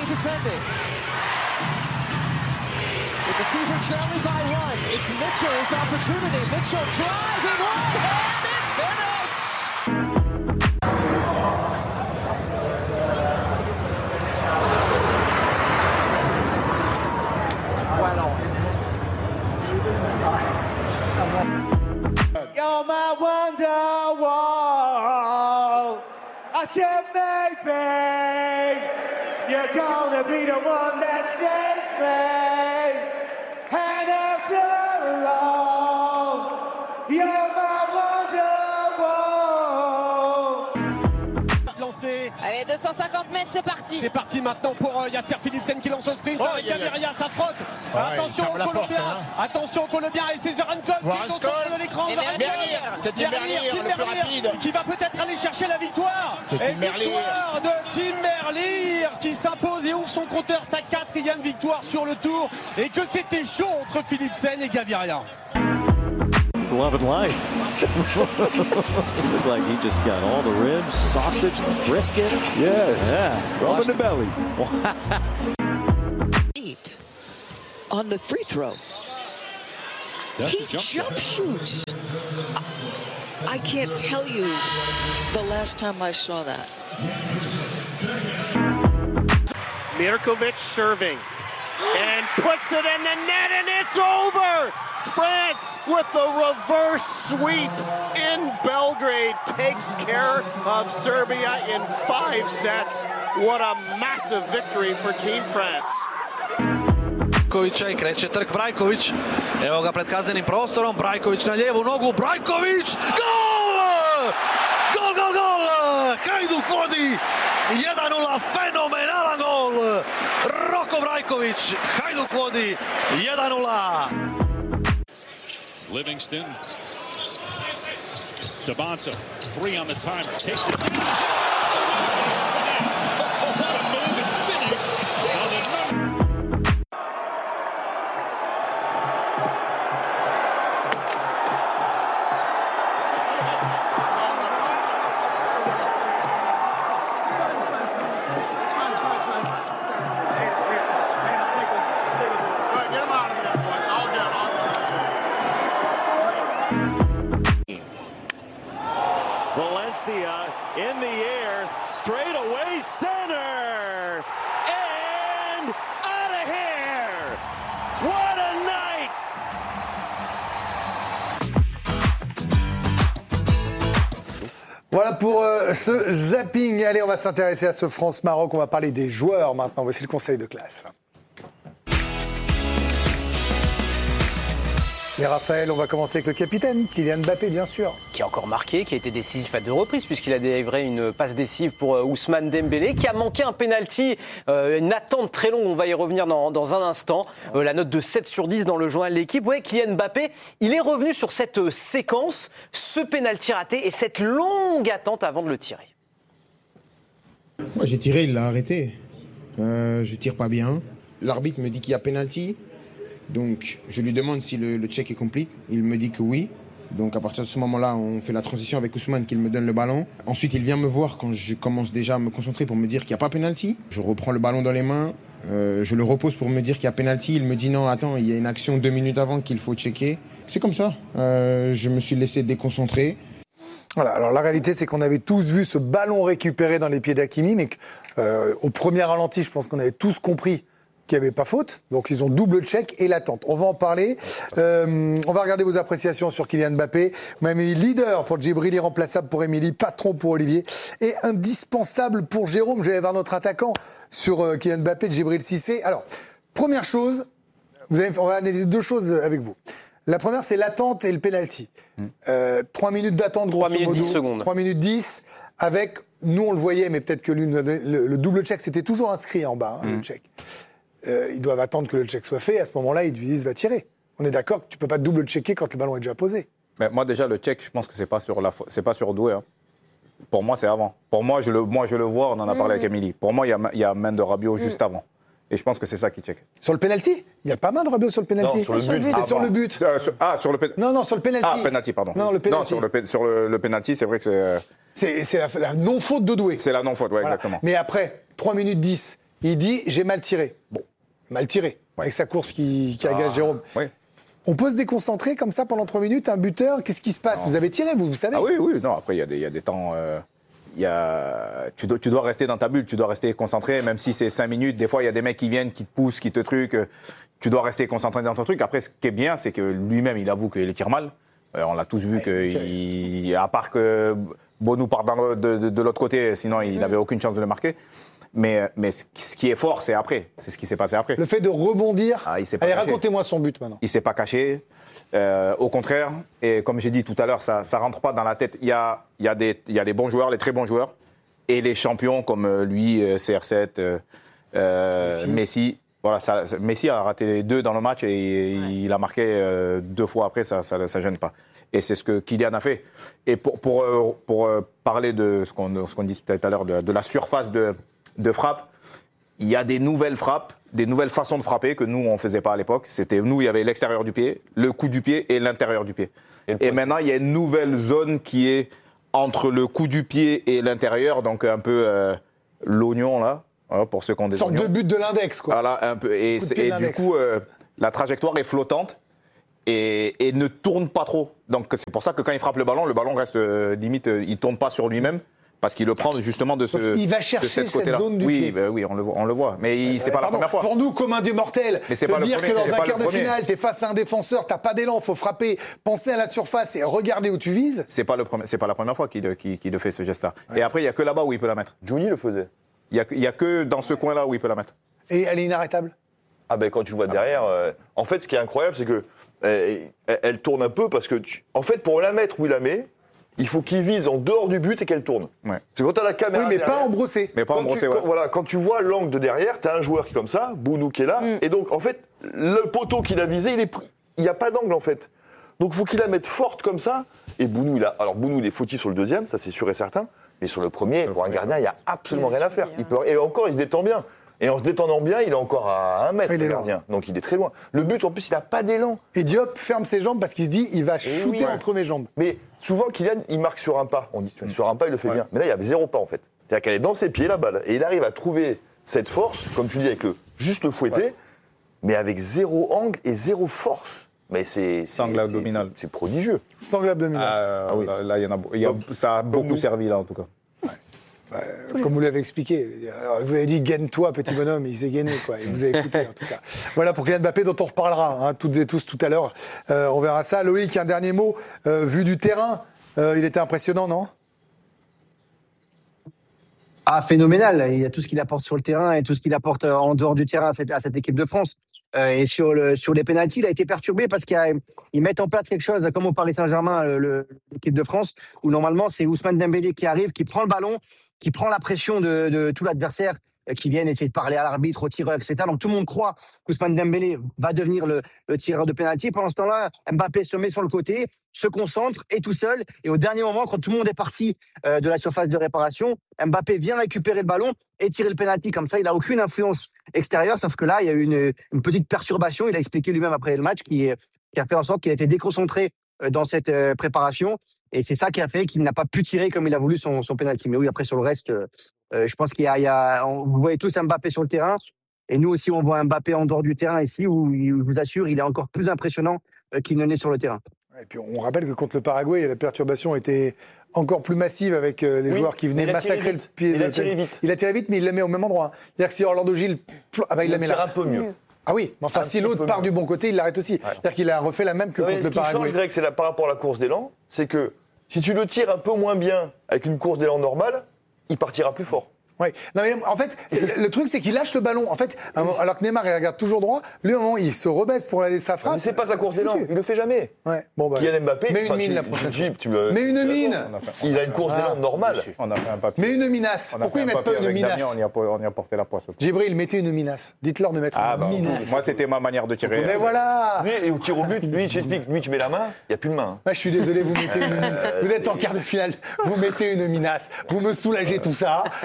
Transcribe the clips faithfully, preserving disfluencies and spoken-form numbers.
defending. With the Fever trailing by one, it's Mitchell's opportunity. Mitchell driving one-handed finish! You're my wonderwall. I said maybe you're gonna be the one that saves me. And after all, you're my wonderwall. Lancé. Allez, deux cent cinquante mètres, c'est parti. C'est parti maintenant pour euh, Jasper Philipsen qui lance au sprint. Oh, avec yeah, Gaviria, yeah. ça frotte. Ouais, attention il aux ferme la Colombiens. porte, hein. Attention aux Colombiens et c'est Zoran Kol qui est au centre de l'écran. Et Zoran Merlier. Kol. C'est Tim Merlier, Tim le plus Merlier, rapide. qui va peut-être aller chercher la victoire. C'est Et Tim Merlier. victoire de Tim Merlier qui s'impose et ouvre son compteur, sa quatrième victoire sur le tour. Et que c'était chaud entre Philipsen et Gaviria. Love and life. Looked like he just got all the ribs, sausage, brisket. Yeah, yeah. Rub in the belly. Eight on the free throw. That's He a jump jump shot. shoots. I, I can't tell you the last time I saw that. Mirkovic serving and puts it in the net and it's over! France with the reverse sweep in Belgrade takes care of Serbia in five sets. What a massive victory for Team France. Brajkovića i kreće trk Brajković. Evo ga pred kaznenim prostorom. Brajković na lijevu nogu. Brajković! Gol! Gol, gol, gol! Hajduk vodi! jedan nula, fenomenalan gol! Roko Brajković, Hajduk vodi jedan nula. Livingston. Sabanca, three on the timer, takes it. What a move and finish on the number. Valencia in the air, straight away center, and out of here. What a night! Voilà pour euh, ce zapping. Allez, on va s'intéresser à ce France-Maroc. On va parler des joueurs maintenant. Voici le conseil de classe. Et Raphaël, on va commencer avec le capitaine, Kylian Mbappé, bien sûr. Qui a encore marqué, qui a été décisif à deux reprises, puisqu'il a délivré une passe décisive pour euh, Ousmane Dembélé, qui a manqué un penalty, euh, une attente très longue, on va y revenir dans, dans un instant. Euh, la note de sept sur dix dans le journal de l'équipe. Ouais, Kylian Mbappé, il est revenu sur cette euh, séquence, ce penalty raté et cette longue attente avant de le tirer. Moi, j'ai tiré, il l'a arrêté. Euh, je tire pas bien. L'arbitre me dit qu'il y a penalty. Donc, je lui demande si le, le check est complet. Il me dit que oui. Donc, à partir de ce moment-là, on fait la transition avec Ousmane, qu'il me donne le ballon. Ensuite, il vient me voir quand je commence déjà à me concentrer pour me dire qu'il n'y a pas penalty. Je reprends le ballon dans les mains. Euh, je le repose pour me dire qu'il y a penalty. Il me dit non, attends, il y a une action deux minutes avant qu'il faut checker. C'est comme ça. Euh, je me suis laissé déconcentrer. Voilà, alors la réalité, c'est qu'on avait tous vu ce ballon récupéré dans les pieds d'Hakimi, mais euh, au premier ralenti, je pense qu'on avait tous compris qu'il n'y avait pas faute. Donc, ils ont double check et l'attente. On va en parler. Euh, on va regarder vos appréciations sur Kylian Mbappé. Moi, leader pour Djibril, irremplaçable pour Émilie, patron pour Olivier et indispensable pour Jérôme. Je vais aller voir notre attaquant sur euh, Kylian Mbappé, Djibril Cissé. Alors, première chose, vous avez, on va analyser deux choses avec vous. La première, c'est l'attente et le penalty. Mmh. Euh, trois minutes d'attente, grosso modo. trois minutes dix secondes. trois minutes dix, avec, nous on le voyait, mais peut-être que lui, le, le double check, c'était toujours inscrit en bas, hein, mmh. le check. Euh, ils doivent attendre que le check soit fait. À ce moment-là, ils lui disent va tirer. On est d'accord que tu peux pas double checker quand le ballon est déjà posé. Mais moi déjà le check, je pense que c'est pas sur la, c'est pas sur Doué. Hein. Pour moi, c'est avant. Pour moi, je le, moi je le vois. On en a parlé mmh. avec Émilie. Pour moi, il y a, il y a main de Rabiot mmh. juste avant. Et je pense que c'est ça qui check. Sur le penalty, il y a pas main de Rabiot sur le penalty. Non, sur le but. C'est sur le but. Euh, sur, ah, sur le penalty. Non, non, sur le penalty. Ah, penalty, pardon. Non, le penalty. Non, sur le, sur le, le penalty, c'est vrai que c'est. C'est, c'est la, la non-faute de Doué. C'est la non-faute, ouais, voilà. Exactement. Mais après, trois minutes dix. il dit j'ai mal tiré. Bon, mal tiré, ouais. Avec sa course qui, qui agace ah, Jérôme. Oui. On peut se déconcentrer comme ça pendant trois minutes, un buteur, qu'est-ce qui se passe? Non. Vous avez tiré, vous, vous savez? Ah oui, oui, non, après il y, y a des temps... Euh... Il y a... tu, dois, tu dois rester dans ta bulle, tu dois rester concentré, même si c'est cinq minutes. Des fois, il y a des mecs qui viennent, qui te poussent, qui te truquent. Tu dois rester concentré dans ton truc. Après, ce qui est bien, c'est que lui-même, il avoue qu'il tire mal. Euh, on l'a tous vu, ouais, qu'il, à part que Bonou part dans, de, de, de l'autre côté, sinon il n'avait aucune chance de le marquer. Mais, mais ce qui est fort, c'est après. C'est ce qui s'est passé après. Le fait de rebondir. Ah, il s'est pas Allez, caché. Racontez-moi son but maintenant. Il ne s'est pas caché. Euh, au contraire, et comme j'ai dit tout à l'heure, ça ne rentre pas dans la tête. Il y a, il y a des, il y a les bons joueurs, les très bons joueurs, et les champions comme lui, C R sept, euh, Messi. Messi. Voilà, ça, Messi a raté deux dans le match et ouais. il a marqué euh, deux fois après, ça ne gêne pas. Et c'est ce que Kylian a fait. Et pour, pour, pour, pour parler de ce qu'on, ce qu'on disait tout à l'heure, de, de la surface de, de frappe, il y a des nouvelles frappes, des nouvelles façons de frapper que nous, on ne faisait pas à l'époque. C'était, nous, il y avait l'extérieur du pied, le coup du pied et l'intérieur du pied. Et, et maintenant, il y a une nouvelle zone qui est entre le coup du pied et l'intérieur, donc un peu euh, l'oignon, là, voilà, pour ceux qui ont des sorte oignons. de but de l'index, quoi. Voilà, un peu. Et, et du coup, euh, la trajectoire est flottante et, et ne tourne pas trop. Donc, c'est pour ça que quand il frappe le ballon, le ballon reste euh, limite, euh, il ne tourne pas sur lui-même. Parce qu'il le prend justement de ce donc, il va chercher cette, cette zone du oui, pied. Ben oui, on le voit. On le voit. Mais il, c'est euh, pas pardon, la première fois. Pour nous, commun des mortels, mais c'est te pas dire le premier, que dans un quart de premier. finale, tu es face à un défenseur, tu n'as pas d'élan, il faut frapper, penser à la surface et regarder où tu vises. C'est pas, le premier, c'est pas la première fois qu'il, qu'il, qu'il fait ce geste-là. Ouais. Et après, il n'y a que là-bas où il peut la mettre. Juni le faisait. Il n'y a, y a que dans ce coin-là où il peut la mettre. Et elle est inarrêtable? Ah ben quand tu le vois derrière, euh, en fait, ce qui est incroyable, c'est que elle, elle tourne un peu parce que, tu, en fait, pour la mettre où il la met, il faut qu'il vise en dehors du but et qu'elle tourne. Ouais. C'est quand tu as la caméra. Oui, mais derrière, pas en brossé. Mais pas en brossé, tu, ouais. quand, voilà, quand tu vois l'angle de derrière, tu as un joueur qui est comme ça, Bounou qui est là. Mm. Et donc, en fait, le poteau qu'il a visé, il n'y a pas d'angle, en fait. Donc, il faut qu'il la mette forte comme ça. Et Bounou, il a. Alors, Bounou, il est fautif sur le deuxième, ça c'est sûr et certain. Mais sur le premier, pour un gardien, il n'y a absolument rien à faire. Il peut, et encore, il se détend bien. Et en se détendant bien, il est encore à un mètre, le gardien. Donc il est très loin. Le but, en plus, il n'a pas d'élan. Et Diop ferme ses jambes parce qu'il se dit, il va shooter oui, entre mes jambes. Mais souvent, Kylian, il marque sur un pas. On dit, sur un pas, il le fait ouais. bien. Mais là, il y a zéro pas, en fait. C'est-à-dire qu'elle est dans ses pieds, la balle. Et il arrive à trouver cette force, comme tu dis, avec le juste le fouetté, ouais. mais avec zéro angle et zéro force. Mais c'est. Sangle abdominal. C'est, c'est prodigieux. Sangle abdominal. Euh, ah oui. Là, là, il y en a, il y a, ça a beaucoup servi, là, en tout cas. Euh, comme vous l'avez expliqué, alors, vous l'avez dit gaine-toi petit bonhomme, il s'est gainé quoi. Et vous avez écouté en tout cas. Voilà pour Kylian Mbappé dont on reparlera hein, toutes et tous tout à l'heure. Euh, on verra ça. Loïc, un dernier mot euh, vu du terrain, euh, il était impressionnant, non? Ah, phénoménal. Il y a tout ce qu'il apporte sur le terrain et tout ce qu'il apporte en dehors du terrain à cette, à cette équipe de France. Euh, et sur, le, sur les pénaltys, il a été perturbé parce qu'ils mettent en place quelque chose comme au Paris Saint-Germain, le, le, l'équipe de France, où normalement c'est Ousmane Dembélé qui arrive, qui prend le ballon, qui prend la pression de, de tout l'adversaire, qui viennent essayer de parler à l'arbitre, au tireur, et cetera. Donc tout le monde croit qu'Ousmane Dembélé va devenir le, le tireur de pénalty. Pendant ce temps-là, Mbappé se met sur le côté, se concentre, est tout seul. Et au dernier moment, quand tout le monde est parti euh, de la surface de réparation, Mbappé vient récupérer le ballon et tirer le pénalty. Comme ça, il n'a aucune influence extérieure. Sauf que là, il y a eu une, une petite perturbation. Il a expliqué lui-même après le match qui, qui a fait en sorte qu'il a été déconcentré dans cette euh, préparation. Et c'est ça qui a fait qu'il n'a pas pu tirer comme il a voulu son, son pénalty. Mais oui, après, sur le reste, euh, je pense qu'il y a... Il y a on, vous voyez tous Mbappé sur le terrain. Et nous aussi, on voit Mbappé en dehors du terrain ici, où, je vous assure, il est encore plus impressionnant euh, qu'il ne l'est sur le terrain. Et puis, on rappelle que contre le Paraguay, la perturbation était encore plus massive avec euh, les oui, joueurs qui venaient massacrer le pied. Il a tiré vite. Il a tiré vite, mais il la met au même endroit. C'est-à-dire que si Orlando Gilles... Ah bah, il, il la met là. un peu mieux. Ah oui, mais enfin, un si l'autre part mieux. Du bon côté, il l'arrête aussi. Ouais. C'est-à-dire qu'il a refait la même que non, contre le Paraguay. Ce qui change, Greg, c'est là, par rapport à la course d'élan, c'est que si tu le tires un peu moins bien avec une course d'élan normale, il partira plus fort. Oui. Non, mais en fait, le truc, c'est qu'il lâche le ballon. En fait, alors que Neymar, il regarde toujours droit, lui, à un moment, il se rebaisse pour aller sa frappe. Mais c'est pas sa course d'élan, il le fait jamais. Ouais. Bon, bah, Kylian Mbappé, mais une mine la prochaine fois. Mais une mine. Il a une course d'élan normale. On a fait un papier. Mais une minace. Pourquoi ils mettent pas une minace? On y, a, on y a porté la poisse. Djibril, mettez une minace. Dites-leur de mettre ah, une bah, minace. Moi, c'était ma manière de tirer. Mais voilà. Lui, et au tir au but, lui, j'explique, lui, tu mets la main, il n'y a plus de main. Moi, je suis désolé, vous mettez une mine. Vous êtes en quart de finale, vous mettez une minace. Vous me soulagez tout ça. Vous mettez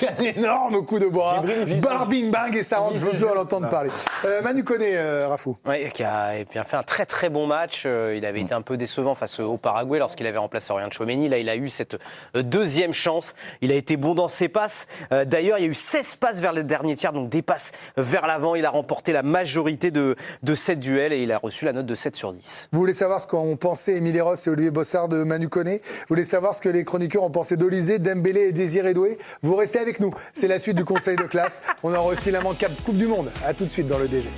un énorme coup de bras. Barbing bang et ça rentre, je veux plus en entendre parler. Euh, Manu Koné, euh, Rafou. Oui, qui a bien fait un très très bon match. Euh, il avait été un peu décevant face au Paraguay lorsqu'il avait remplacé Aurélien Tchouaméni. Là, il a eu cette euh, deuxième chance. Il a été bon dans ses passes. Euh, d'ailleurs, il y a eu seize passes vers le dernier tiers, donc des passes vers l'avant. Il a remporté la majorité de, de sept duels et il a reçu la note de sept sur dix. Vous voulez savoir ce qu'ont pensé Émilie Ross et Olivier Bossard de Manu Koné? Vous voulez savoir ce que les chroniqueurs ont pensé d'Olysée, Dembélé et Désiré Doué? Vous restez avec nous. C'est la suite du conseil de classe. On aura aussi l'immanquable Coupe du Monde. A tout de suite dans le D G.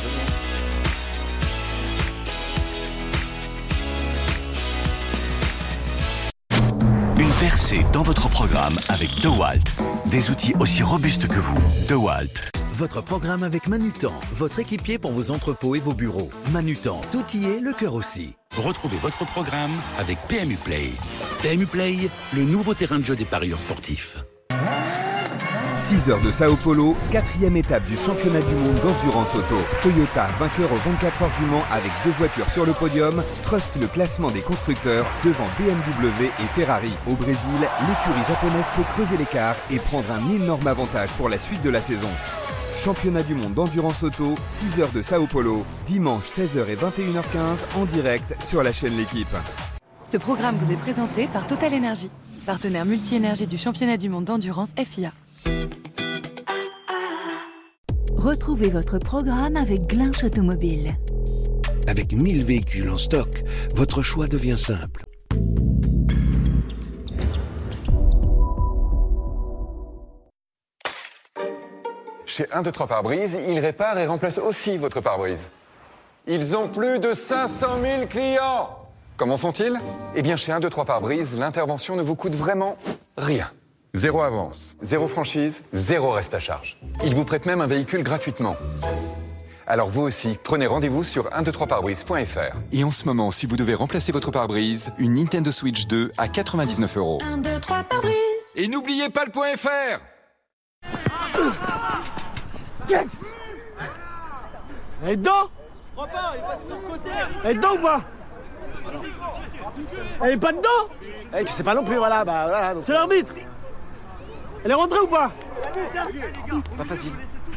Une percée dans votre programme avec DeWalt. Des outils aussi robustes que vous. DeWalt. Votre programme avec Manutan, votre équipier pour vos entrepôts et vos bureaux. Manutan, tout y est, le cœur aussi. Retrouvez votre programme avec P M U Play. P M U Play, le nouveau terrain de jeu des parieurs sportifs. six heures de Sao Paulo, quatrième étape du championnat du monde d'endurance auto. Toyota, vainqueur aux vingt-quatre heures du Mans avec deux voitures sur le podium, truste le classement des constructeurs devant B M W et Ferrari. Au Brésil, l'écurie japonaise peut creuser l'écart et prendre un énorme avantage pour la suite de la saison. Championnat du monde d'endurance auto, six heures de Sao Paulo, dimanche seize heures et vingt et une heures quinze en direct sur la chaîne L'Équipe. Ce programme vous est présenté par Total Energy, partenaire multi-énergie du championnat du monde d'endurance F I A. Retrouvez votre programme avec Glinch Automobile. Avec mille véhicules en stock, votre choix devient simple. Chez un, deux, trois pare-brise, ils réparent et remplacent aussi votre pare-brise. Ils ont plus de cinq cent mille clients. Comment font-ils? Eh bien, chez un, deux, trois pare-brise, l'intervention ne vous coûte vraiment rien. Zéro avance, zéro franchise, zéro reste à charge. Ils vous prêtent même un véhicule gratuitement. Alors vous aussi, prenez rendez-vous sur un deux trois pare-brise point F R. Et en ce moment, si vous devez remplacer votre pare-brise, une Nintendo Switch deux à quatre-vingt-dix-neuf euros. un, deux, trois pare-brise. Et n'oubliez pas le point F R. Yes. Elle est dedans? Je crois pas, elle est passée sur le côté. Elle est dedans ou pas? Elle est pas dedans? Eh, tu sais pas non plus, voilà, bah voilà. C'est l'arbitre. Elle est rentrée ou pas? Pas facile.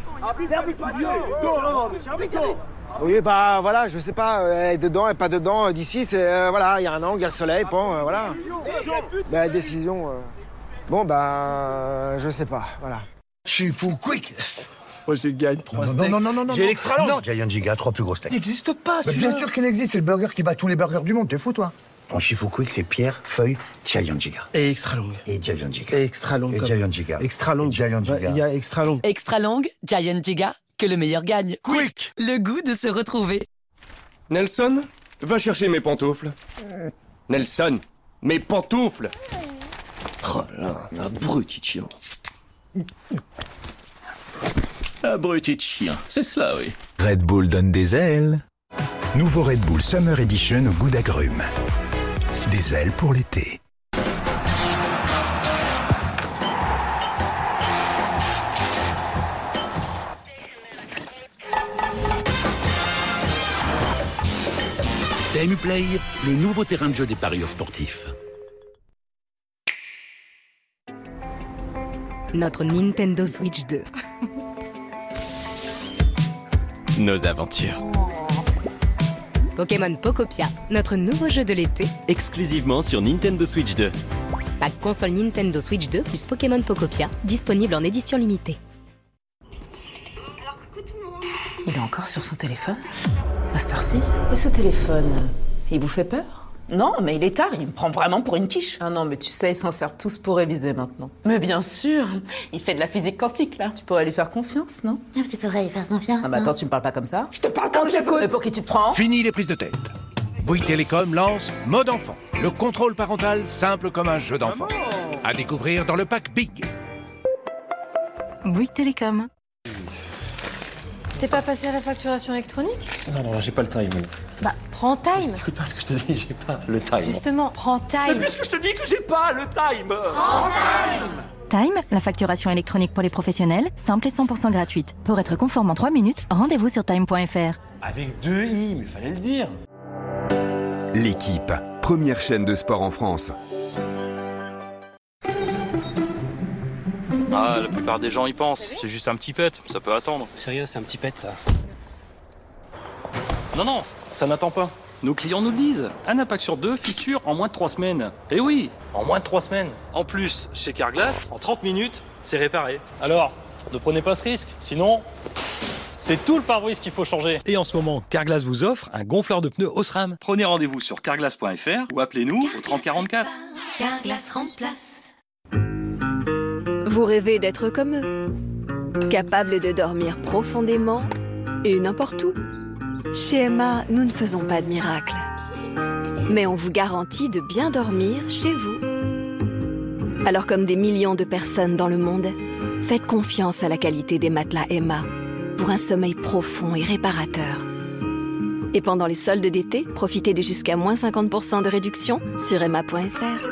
Oui, bah voilà, je sais pas, elle est dedans, elle est pas dedans. D'ici, c'est euh, voilà, il y a un angle, il y a le soleil, bon, euh, voilà. Bah, décision. Euh... Bon, bah, je sais pas, voilà. Je suis fou, quick. Moi, j'ai gagne trois steaks. Non, non, non, non, j'ai l'extra long. Non, Giant Giga, trois plus gros steaks. Il n'existe pas, Mais celui-là. bien sûr qu'il existe, c'est le burger qui bat tous les burgers du monde, t'es fou, toi? En Shifu Quick, c'est Pierre, Feuille, Giant Giga. Et extra longue. Et Giant Giga. Et extra longue. Et comme... Giant Giga. Extra longue. Giant Giga. Il y a extra longue. Extra longue, Giant Giga, que le meilleur gagne. Quick. Le goût de se retrouver. Nelson, va chercher mes pantoufles. Nelson, mes pantoufles. Oh là là, abruti de chien. Abruti de chien, c'est cela, oui. Red Bull donne des ailes. Nouveau Red Bull Summer Edition au goût d'agrumes. Des ailes pour l'été. P M U Play, le nouveau terrain de jeu des parieurs sportifs. Notre Nintendo Switch deux. Nos aventures. Pokémon Pokopia, notre nouveau jeu de l'été. Exclusivement sur Nintendo Switch deux. Pack console Nintendo Switch deux plus Pokémon Pokopia, disponible en édition limitée. Il est encore sur son téléphone? À cette heure-ci? Et ce téléphone, il vous fait peur? Non, mais il est tard, il me prend vraiment pour une quiche. Ah non, mais tu sais, ils s'en servent tous pour réviser maintenant. Mais bien sûr, il fait de la physique quantique, là. Tu pourrais lui faire confiance, non? Tu pourrais y faire confiance. Ah bah attends, tu me parles pas comme ça? Je te parle comme j'écoute. Mais pour qui tu te prends? Fini les prises de tête. Bouygues Télécom lance Mode Enfant, le contrôle parental simple comme un jeu d'enfant. À découvrir dans le pack Big. Bouygues Télécom. T'es pas passé à la facturation électronique? Non, non, j'ai pas le time. Bah, prends Time. Écoute pas ce que je te dis, j'ai pas le time. Justement, prends Time. Mais puisque je te dis que j'ai pas le time. Prends Time. Time, la facturation électronique pour les professionnels, simple et cent pour cent gratuite. Pour être conforme en trois minutes, rendez-vous sur time point F R. Avec deux i, mais fallait le dire. L'Équipe, première chaîne de sport en France. Ah, la plupart des gens y pensent. C'est juste un petit pet, ça peut attendre. Sérieux, c'est un petit pet, ça. Non, non, ça n'attend pas. Nos clients nous le disent. Un impact sur deux, fissure en moins de trois semaines. Eh oui, en moins de trois semaines. En plus, chez Carglass, en trente minutes, c'est réparé. Alors, ne prenez pas ce risque, sinon... c'est tout le pare-brise qu'il faut changer. Et en ce moment, Carglass vous offre un gonfleur de pneus Osram. Prenez rendez-vous sur carglass point f r ou appelez-nous au trente quarante-quatre. Carglass remplace. Vous rêvez d'être comme eux, capable de dormir profondément et n'importe où. Chez Emma, nous ne faisons pas de miracles, mais on vous garantit de bien dormir chez vous. Alors comme des millions de personnes dans le monde, faites confiance à la qualité des matelas Emma pour un sommeil profond et réparateur. Et pendant les soldes d'été, profitez de jusqu'à moins cinquante pour cent de réduction sur emma point f r.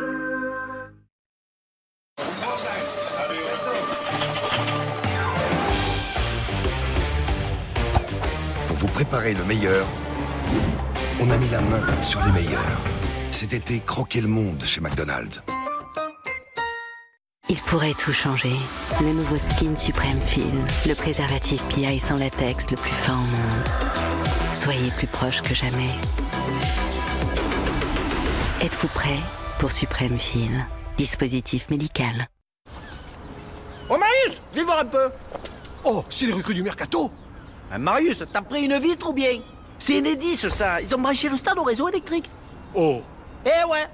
Pour vous préparer le meilleur, on a mis la main sur les meilleurs. Cet été, croquez le monde chez McDonald's. Il pourrait tout changer. Le nouveau Skin Supreme Film, le préservatif P I sans latex le plus fin au monde. Soyez plus proche que jamais. Êtes-vous prêt pour Supreme Film, dispositif médical? Oh Marius, viens voir un peu. Oh, c'est les recrues du Mercato. Ah, Marius, t'as pris une vitre ou bien? C'est Enedis ça, ils ont branché le stade au réseau électrique. Oh. Eh ouais.